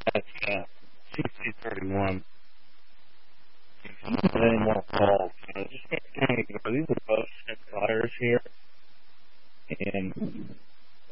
That's CC31. Any more calls? Just kind of, these are both fires here.